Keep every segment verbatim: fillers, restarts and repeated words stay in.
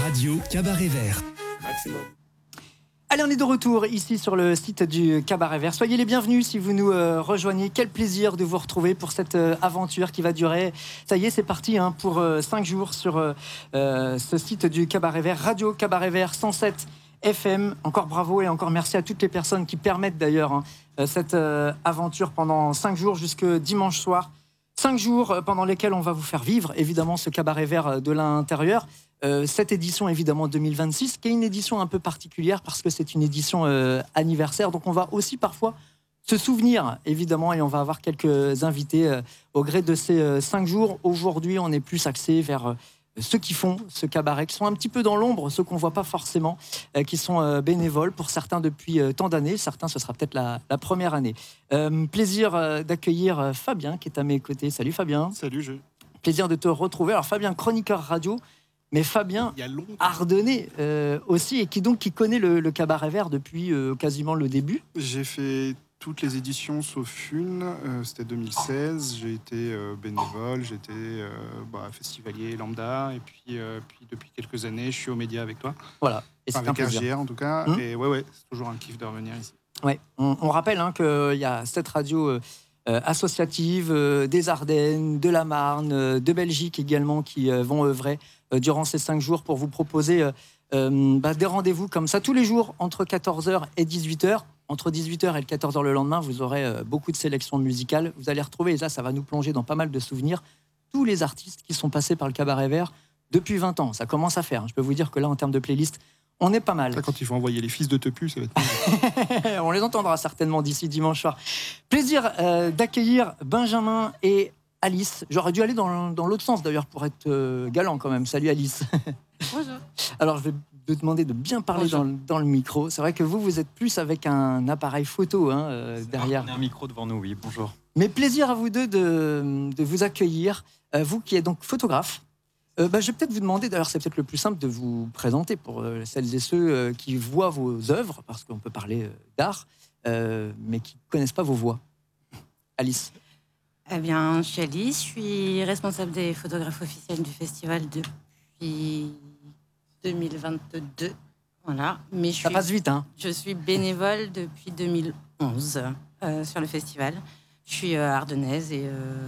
Radio Cabaret Vert. Maximum. Allez, on est de retour ici sur le site du Cabaret Vert. Soyez les bienvenus si vous nous euh, rejoignez. Quel plaisir de vous retrouver pour cette euh, aventure qui va durer. Ça y est, c'est parti hein, pour euh, cinq jours sur euh, euh, ce site du Cabaret Vert. Radio Cabaret Vert cent sept F M. Encore bravo et encore merci à toutes les personnes qui permettent d'ailleurs hein, cette euh, aventure pendant cinq jours jusque dimanche soir. Cinq jours pendant lesquels on va vous faire vivre évidemment ce Cabaret Vert de l'intérieur. Euh, cette édition évidemment deux mille vingt-six qui est une édition un peu particulière parce que c'est une édition euh, anniversaire, donc on va aussi parfois se souvenir évidemment et on va avoir quelques invités euh, au gré de ces euh, cinq jours. Aujourd'hui on est plus axé vers euh, ceux qui font ce cabaret, qui sont un petit peu dans l'ombre, ceux qu'on ne voit pas forcément, euh, qui sont euh, bénévoles pour certains depuis euh, tant d'années, certains ce sera peut-être la, la première année. Euh, plaisir euh, d'accueillir euh, Fabien qui est à mes côtés. Salut Fabien. Salut, je... Plaisir de te retrouver. Alors Fabien, chroniqueur radio, mais Fabien Ardennais euh, aussi, et qui donc qui connaît le, le Cabaret Vert depuis euh, quasiment le début. J'ai fait toutes les éditions sauf une, euh, c'était deux mille seize, j'ai été euh, bénévole, j'étais euh, bah, festivalier lambda, et puis, euh, puis depuis quelques années, je suis aux médias avec toi. Voilà, et enfin, c'est avec un plaisir. R J R en tout cas, Hum et ouais, ouais, c'est toujours un kiff de revenir ici. Ouais, on, on rappelle hein, qu'il y a cette radio euh, associative euh, des Ardennes, de la Marne, euh, de Belgique également, qui euh, vont œuvrer euh, durant ces cinq jours pour vous proposer euh, euh, bah, des rendez-vous comme ça tous les jours entre quatorze heures et dix-huit heures. Entre dix-huit heures et quatorze heures le lendemain, vous aurez euh, beaucoup de sélections musicales. Vous allez retrouver, et là, ça va nous plonger dans pas mal de souvenirs, tous les artistes qui sont passés par le Cabaret Vert depuis vingt ans. Ça commence à faire. Je peux vous dire que là, en termes de playlist, on est pas mal. Ça, quand il faut envoyer les fils de Tepu, ça va être... On les entendra certainement d'ici dimanche soir. Plaisir euh, d'accueillir Benjamin et Alice. J'aurais dû aller dans, dans l'autre sens d'ailleurs pour être euh, galant quand même. Salut Alice. Bonjour. Alors je vais te demander de bien parler dans, dans le micro. C'est vrai que vous, vous êtes plus avec un appareil photo hein, euh, derrière. On a un micro devant nous, oui, bonjour. Mais plaisir à vous deux de, de vous accueillir. Euh, vous qui êtes donc photographe. Euh, bah, je vais peut-être vous demander, d'ailleurs c'est peut-être le plus simple de vous présenter pour euh, celles et ceux euh, qui voient vos œuvres, parce qu'on peut parler euh, d'art, euh, mais qui ne connaissent pas vos voix. Alice. Eh bien, je suis Alice, je suis responsable des photographes officiels du festival depuis deux mille vingt-deux. Voilà. Mais je Ça suis, passe vite, hein. Je suis bénévole depuis deux mille onze euh, sur le festival. Je suis euh, ardennaise et, euh,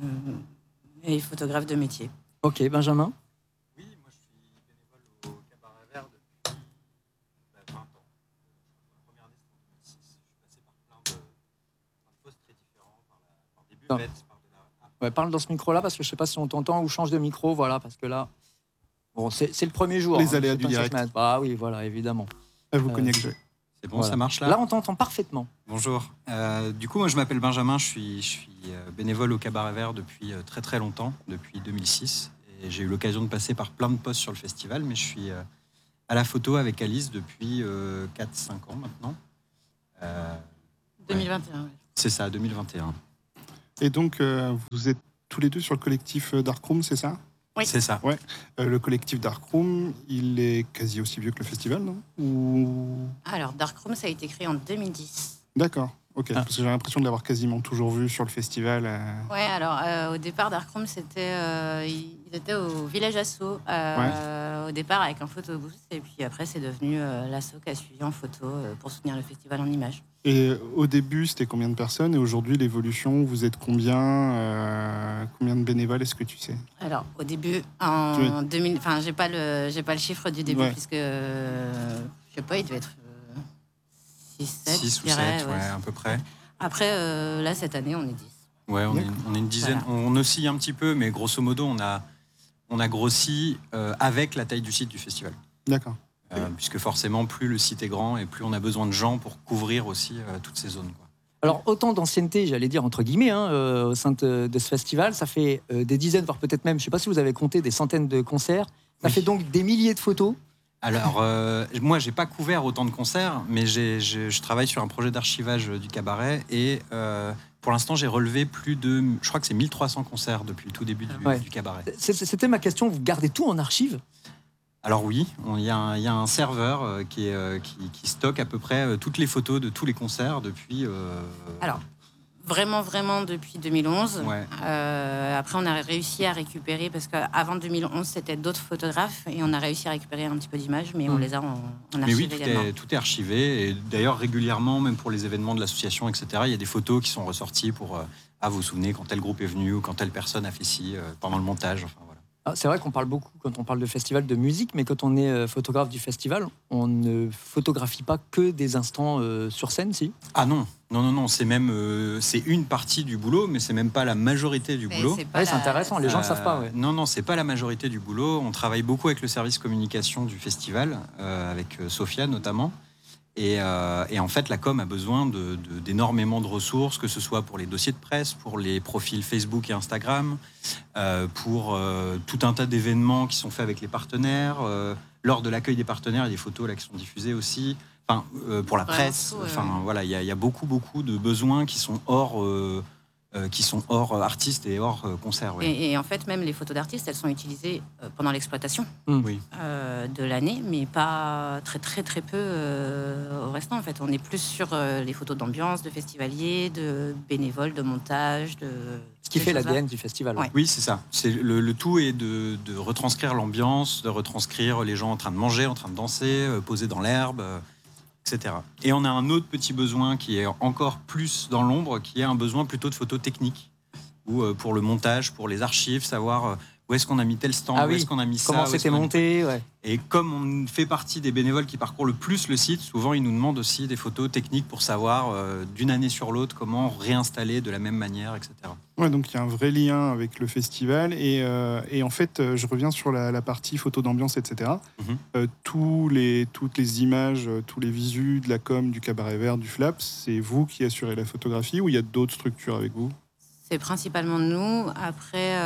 et photographe de métier. Ok, Benjamin. Oui, moi je suis bénévole au Cabaret Vert depuis vingt ans. La première année c'était en deux mille six. Je suis passé par plein de, plein de postes très différents, par, la, par des buvettes, par de la... Ah. Ouais, parle dans ce micro-là parce que je ne sais pas si on t'entend ou change de micro, voilà, parce que là, bon, c'est, c'est le premier jour. Les hein, aléas du direct. Ah oui, voilà, évidemment. Ah, vous Euh, connectez. C'est bon, Voilà. ça marche là. Là, on t'entend parfaitement. Bonjour. Euh, du coup, moi je m'appelle Benjamin, je suis, je suis euh, bénévole au Cabaret Vert depuis euh, très très longtemps, depuis deux mille six. Et j'ai eu l'occasion de passer par plein de postes sur le festival, mais je suis euh, à la photo avec Alice depuis euh, quatre cinq ans maintenant. Euh, deux mille vingt et un, ouais. Oui. C'est ça, deux mille vingt et un. Et donc, euh, vous êtes tous les deux sur le collectif Darkroom, c'est ça? Oui. C'est ça. Ouais. Euh, le collectif Darkroom, il est quasi aussi vieux que le festival, non? Ou... Alors, Darkroom, ça a été créé en deux mille dix. D'accord. Ok, Ah. parce que j'ai l'impression de l'avoir quasiment toujours vu sur le festival. Euh... Ouais, alors euh, au départ, Darkroom, c'était, euh, ils étaient au village Asso euh, au départ avec un photobooth, et puis après, c'est devenu euh, l'asso qui a suivi en photo euh, pour soutenir le festival en images. Et au début, c'était combien de personnes? Et aujourd'hui, l'évolution, vous êtes combien euh, Combien de bénévoles, est-ce que tu sais? Alors, au début, en Oui. deux mille, enfin, j'ai pas le, j'ai pas le chiffre du début, Ouais. puisque euh, je sais pas, il devait être euh, six, sept, six ou je dirais, sept, ouais, à peu près. Après, euh, là, cette année, on est dix. Ouais, on est, on est une dizaine. Voilà. On oscille un petit peu, mais grosso modo, on a, on a grossi euh, avec la taille du site du festival. D'accord. Euh, puisque forcément, plus le site est grand et plus on a besoin de gens pour couvrir aussi euh, toutes ces zones, quoi. Alors, autant d'ancienneté, j'allais dire entre guillemets, hein, euh, au sein de, de ce festival, ça fait euh, des dizaines, voire peut-être même, je ne sais pas si vous avez compté, des centaines de concerts. Ça Oui. fait donc des milliers de photos. Alors, euh, moi, j'ai pas couvert autant de concerts, mais j'ai, j'ai, je travaille sur un projet d'archivage du cabaret et euh, pour l'instant, j'ai relevé plus de, je crois que c'est mille trois cents concerts depuis le tout début du, Ouais. du cabaret. C'est- C'était ma question, vous gardez tout en archive? Alors oui, il y, y a un serveur euh, qui, est, euh, qui, qui stocke à peu près euh, toutes les photos de tous les concerts depuis... Euh, Alors, Vraiment, vraiment depuis deux mille onze. Ouais. Euh, après, on a réussi à récupérer, parce qu'avant deux mille onze, c'était d'autres photographes, et on a réussi à récupérer un petit peu d'images, mais on Mm. les a en, en Mais archive oui, tout également. est, tout est archivé. Et d'ailleurs, régulièrement, même pour les événements de l'association, et cetera, il y a des photos qui sont ressorties pour... Euh, ah, vous vous souvenez, quand tel groupe est venu, ou quand telle personne a fait ci, euh, pendant le montage. Enfin, voilà. Ah, c'est vrai qu'on parle beaucoup quand on parle de festival de musique, mais quand on est euh, photographe du festival, on ne photographie pas que des instants euh, sur scène, si. Ah non, non, non, non, c'est même... euh, c'est une partie du boulot, mais c'est même pas la majorité du Mais boulot. c'est pas Ouais, c'est la- intéressant, les gens ne le savent pas. Ouais. Euh, Non, non, c'est pas la majorité du boulot. On travaille beaucoup avec le service communication du festival, euh, avec euh, Sophia notamment. Et, euh, et en fait, la com a besoin de, de- d'énormément de ressources, que ce soit pour les dossiers de presse, pour les profils Facebook et Instagram, euh, pour euh, tout un tas d'événements qui sont faits avec les partenaires. Euh, lors de l'accueil des partenaires, il y a des photos là qui sont diffusées aussi. Enfin, euh, pour la Vraiment presse. tout, ouais, Enfin, ouais. voilà, il y, a- il y a beaucoup, beaucoup de besoins qui sont hors, euh, euh, qui sont hors artistes et hors euh, concert. Ouais. Et, et en fait, même les photos d'artistes, elles sont utilisées euh, pendant l'exploitation Oui. euh, de l'année, mais pas très, très, très peu euh, au restant. En fait, on est plus sur euh, les photos d'ambiance, de festivaliers, de bénévoles, de montage, de... Ce qui ces fait choses-là. l'A D N du festival. Ouais. Oui, c'est ça. C'est le, le tout est de, de retranscrire l'ambiance, de retranscrire les gens en train de manger, en train de danser, euh, posés dans l'herbe, euh, et cetera. Et on a un autre petit besoin qui est encore plus dans l'ombre, qui est un besoin plutôt de photos techniques, ou euh, pour le montage, pour les archives, savoir euh, où est-ce qu'on a mis tel stand, Ah où oui. est-ce qu'on a mis ça. Comment où est-ce c'était qu'on a mis- monté, ouais. Et comme on fait partie des bénévoles qui parcourent le plus le site, souvent ils nous demandent aussi des photos techniques pour savoir euh, d'une année sur l'autre comment réinstaller de la même manière, et cetera. Ouais, donc il y a un vrai lien avec le festival. Et, euh, et en fait, euh, je reviens sur la, la partie photo d'ambiance, et cetera. Mhm. Euh, tous les, toutes les images, euh, tous les visus de la com, du Cabaret Vert, du Flaps, c'est vous qui assurez la photographie ou il y a d'autres structures avec vous? C'est principalement nous. Après,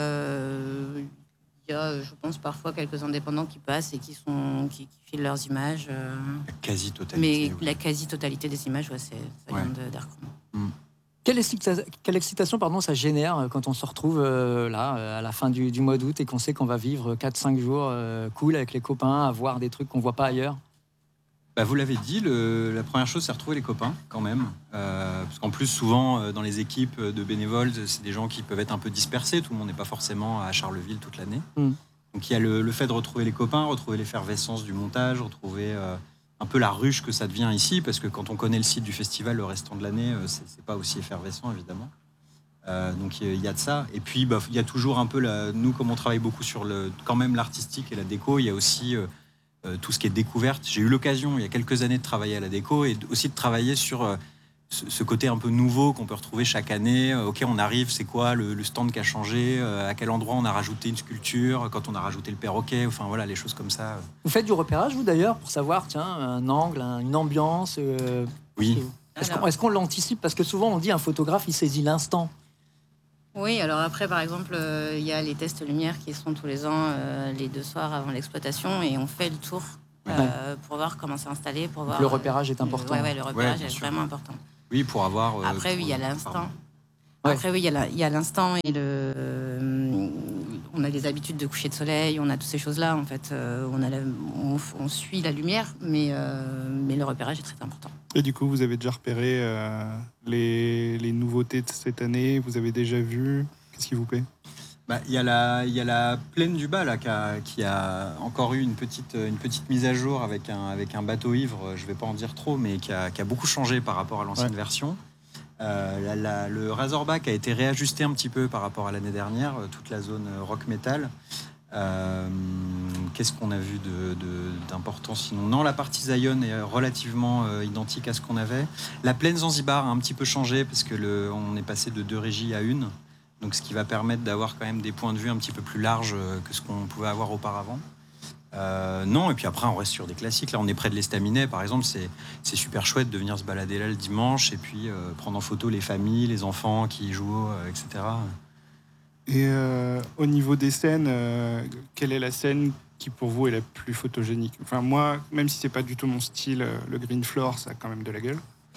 euh, il y a, je pense, parfois quelques indépendants qui passent et qui, sont, qui, qui filent leurs images. euh, La quasi-totalité. mais oui. la quasi-totalité des images, ouais, c'est, ça vient Ouais. de d'Aircom. Quelle, excita- quelle excitation pardon, ça génère euh, quand on se retrouve euh, là, euh, à la fin du, du mois d'août et qu'on sait qu'on va vivre quatre cinq jours euh, cool avec les copains, à voir des trucs qu'on ne voit pas ailleurs. Bah, vous l'avez dit, le- la première chose, c'est retrouver les copains, quand même. Euh, parce qu'en plus, souvent, euh, dans les équipes de bénévoles, c'est des gens qui peuvent être un peu dispersés. Tout le monde n'est pas forcément à Charleville toute l'année. Mm. Donc, il y a le, le fait de retrouver les copains, retrouver l'effervescence du montage, retrouver euh, un peu la ruche que ça devient ici. Parce que quand on connaît le site du festival le restant de l'année, euh, c'est, c'est pas aussi effervescent, évidemment. Euh, donc, il y a de ça. Et puis, bah, il y a toujours un peu, la, nous, comme on travaille beaucoup sur le, quand même l'artistique et la déco, il y a aussi... euh, Euh, tout ce qui est découverte. J'ai eu l'occasion, il y a quelques années, de travailler à la déco et aussi de travailler sur euh, ce, ce côté un peu nouveau qu'on peut retrouver chaque année. Euh, ok, on arrive, c'est quoi le, le stand qui a changé, euh, à quel endroit on a rajouté une sculpture, quand on a rajouté le perroquet, enfin voilà, les choses comme ça. Vous faites du repérage, vous d'ailleurs, pour savoir, tiens, un angle, un- une ambiance euh, Oui, Est-ce Alors- qu'on, est-ce qu'on l'anticipe? Parce que souvent, on dit un photographe, il saisit l'instant. Oui, alors après, par exemple, euh, il y a les tests lumière qui sont tous les ans, euh, les deux soirs avant l'exploitation, et on fait le tour euh, pour voir comment c'est installé, pour voir. Le repérage est euh, important. Ouais, ouais, le repérage bien est sûr. vraiment important. oui, pour avoir... euh, Après, oui, pour- il y a l'instant. pardon. Ouais. Après, oui, il y a la- il y a l'instant et le. euh, on a les habitudes de coucher de soleil, on a toutes ces choses-là, en fait. euh, on, a la- on, on suit la lumière, mais, euh, mais le repérage est très important. Et du coup, vous avez déjà repéré euh, les, les nouveautés de cette année? Vous avez déjà vu? Qu'est-ce qui vous plaît? Bah, il y a la, il y a la plaine du Bas là, qui, a, qui a encore eu une petite, une petite mise à jour avec un, avec un bateau ivre, je ne vais pas en dire trop, mais qui a, qui a beaucoup changé par rapport à l'ancienne Ouais. version. Euh, la- la- le Razorback a été réajusté un petit peu par rapport à l'année dernière, euh, toute la zone euh, rock metal. Euh, qu'est-ce qu'on a vu de, de- d'important sinon? Non, la partie Zion est relativement euh, identique à ce qu'on avait. La plaine Zanzibar a un petit peu changé parce que le, on est passé de deux régies à une. Donc, ce qui va permettre d'avoir quand même des points de vue un petit peu plus larges que ce qu'on pouvait avoir auparavant. Euh, non, et puis après, on reste sur des classiques. Là, on est près de l'Estaminet, par exemple. C'est, c'est super chouette de venir se balader là le dimanche et puis euh, prendre en photo les familles, les enfants qui y jouent, euh, et cetera. Et euh, au niveau des scènes, euh, quelle est la scène qui pour vous est la plus photogénique? Enfin, moi, même si c'est pas du tout mon style, euh, le green floor, ça a quand même de la gueule.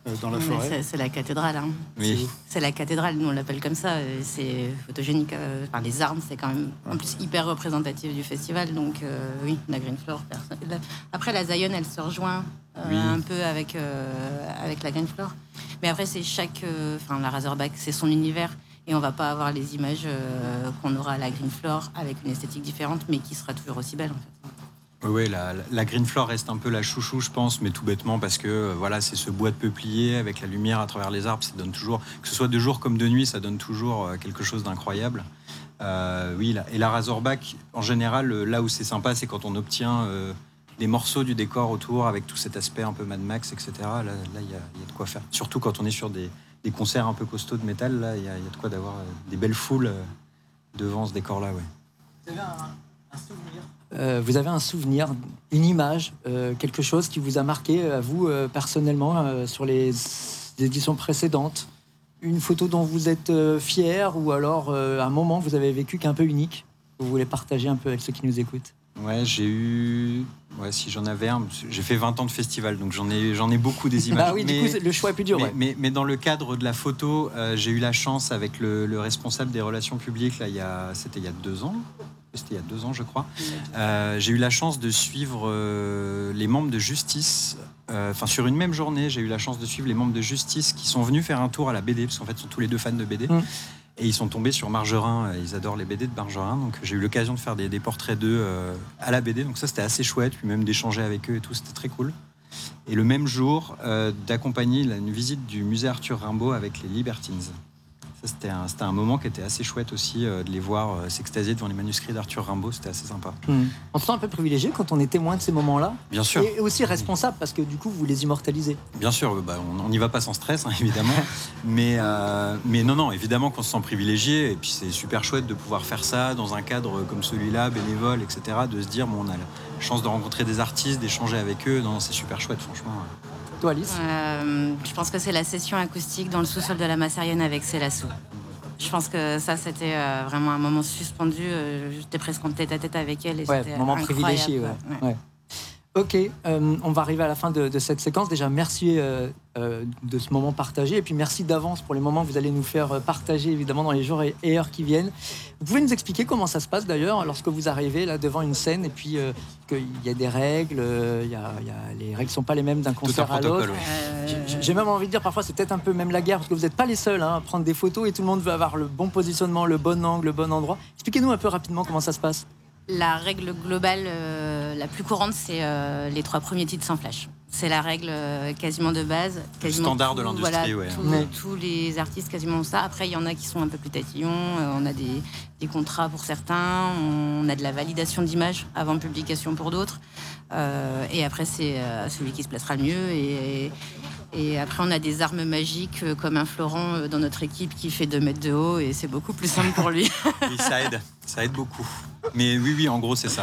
euh, dans la Mais forêt. c'est- C'est la cathédrale. Hein. Oui. C'est la cathédrale, nous on l'appelle comme ça. euh, C'est photogénique. euh, Enfin, les armes, c'est quand même en plus hyper représentatif du festival. Donc euh, oui, la Green Floor. personne- la- Après, la Zion, elle se rejoint euh, Oui. un peu avec, euh, avec la Green Floor. Mais après, c'est chaque. euh, Enfin, la Razorback, c'est son univers. Et on va pas avoir les images euh, qu'on aura à la Green Floor avec une esthétique différente, mais qui sera toujours aussi belle en fait. Oui, la, la Green Floor reste un peu la chouchou, je pense, mais tout bêtement parce que euh, voilà, c'est ce bois de peuplier avec la lumière à travers les arbres, ça donne toujours, que ce soit de jour comme de nuit, ça donne toujours euh, quelque chose d'incroyable. Euh, oui, la- et la Razorback, en général, euh, là où c'est sympa, c'est quand on obtient euh, des morceaux du décor autour avec tout cet aspect un peu Mad Max, et cetera. Là, il là, y, a, y a de quoi faire. Surtout quand on est sur des, des concerts un peu costauds de métal, là, il y, a y a de quoi d'avoir euh, des belles foules euh, devant ce décor-là, ouais. Vous avez un, un souvenir Euh, vous avez un souvenir, une image, euh, quelque chose qui vous a marqué à vous euh, personnellement euh, sur les éditions précédentes, une photo dont vous êtes euh, fier ou alors euh, un moment que vous avez vécu qui est un peu unique, que vous voulez partager un peu avec ceux qui nous écoutent. Ouais, j'ai eu. Ouais, si j'en avais un, j'ai fait vingt ans de festival, donc j'en ai, j'en ai beaucoup des images. Ah oui, mais, du coup, le choix est plus dur. mais, Ouais. mais, mais dans le cadre de la photo, euh, j'ai eu la chance avec le, le responsable des relations publiques, là, il y a, c'était il y a deux ans. C'était il y a deux ans, je crois. Euh, j'ai eu la chance de suivre euh, les membres de Justice. euh, Enfin, sur une même journée, j'ai eu la chance de suivre les membres de Justice qui sont venus faire un tour à la B D, parce qu'en fait, ils sont tous les deux fans de B D. Mm. Et ils sont tombés sur Margerin. Ils adorent les B D de Margerin. Donc, j'ai eu l'occasion de faire des, des portraits d'eux euh, à la B D. Donc, ça, c'était assez chouette. Puis même d'échanger avec eux et tout, c'était très cool. Et le même jour, euh, d'accompagner la- une visite du musée Arthur Rimbaud avec les Libertines. Ça, c'était un, c'était un moment qui était assez chouette aussi, euh, de les voir euh, s'extasier devant les manuscrits d'Arthur Rimbaud. C'était assez sympa. Hmm. On se sent un peu privilégié quand on est témoin de ces moments-là. Bien sûr. Et aussi responsable parce que du coup, vous les immortalisez. Bien sûr, bah, on n'y va pas sans stress, hein, évidemment. mais, euh, mais non, non, évidemment qu'on se sent privilégié. Et puis c'est super chouette de pouvoir faire ça dans un cadre comme celui-là, bénévole, et cetera. De se dire, bon, on a la chance de rencontrer des artistes, d'échanger avec eux. Non, c'est super chouette, franchement. Toi, Alice Euh, je pense que c'est la session acoustique dans le sous-sol de la Massarienne avec Célasso. Je pense que ça, c'était euh, vraiment un moment suspendu. Euh, J'étais presque en tête à tête avec elle. Et Ouais, c'était moment incroyable, privilégié. Ouais. quoi. Ouais. Ouais. Ok, euh, on va arriver à la fin de, de cette séquence. Déjà, merci euh, euh, de ce moment partagé. Et puis, merci d'avance pour les moments que vous allez nous faire euh, partager, évidemment, dans les jours et et heures qui viennent. Vous pouvez nous expliquer comment ça se passe, d'ailleurs, lorsque vous arrivez là devant une scène et puis euh, qu'il y a des règles, euh, il y a, il y a- les règles ne sont pas les mêmes d'un Tout un concert à l'autre. protocole, ouais. Euh, J'ai- J'ai même envie de dire, parfois, c'est peut-être un peu même la guerre, parce que vous n'êtes pas les seuls hein, à prendre des photos et tout le monde veut avoir le bon positionnement, le bon angle, le bon endroit. Expliquez-nous un peu rapidement comment ça se passe. La règle globale euh, la plus courante, c'est euh, les trois premiers titres sans flash. C'est la règle euh, quasiment de base. Quasiment standard tout- de l'industrie, voilà, ouais. tout- Ouais. Tous les artistes quasiment ont ça. Après, il y en a qui sont un peu plus tatillons. Euh, on a des, des contrats pour certains. On a de la validation d'images avant publication pour d'autres. Euh, et après, c'est euh, celui qui se placera le mieux. Et, et après, on a des armes magiques euh, comme un Florent euh, dans notre équipe qui fait deux mètres de haut. Et c'est beaucoup plus simple pour lui. Oui, ça aide. Ça aide beaucoup. Mais oui, oui, en gros, c'est ça.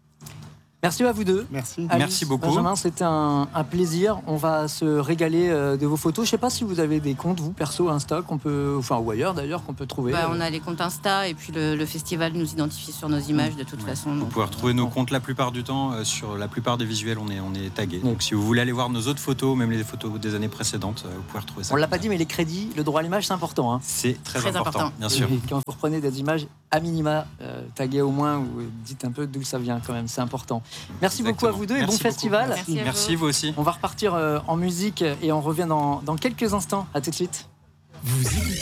Merci à vous deux. Merci. Alice, Merci beaucoup. Benjamin, c'était un, un plaisir. On va se régaler euh, de vos photos. Je ne sais pas si vous avez des comptes, vous, perso, Insta, qu'on peut, enfin, ou ailleurs d'ailleurs, qu'on peut trouver. Bah, euh. on a les comptes Insta et puis le, le festival nous identifie sur nos images de toute façon. Vous donc, pouvez retrouver nos comptes la plupart du temps. euh, sur la plupart des visuels, on est, on est tagué. Oui. Donc si vous voulez aller voir nos autres photos, même les photos des années précédentes, euh, vous pouvez retrouver ça. On ne l'a comme pas ça. dit, mais les crédits, le droit à l'image, c'est important. Hein. C'est très, Très important, important. bien sûr. Et quand vous reprenez des images à minima, euh, taguées au moins, ou dites un peu d'où ça vient quand même, c'est important. Merci beaucoup à Exactement. vous deux et Merci bon beaucoup. festival. Merci à Merci, vous aussi. On va repartir euh, en musique et on revient dans, dans quelques instants. À tout de suite. Vous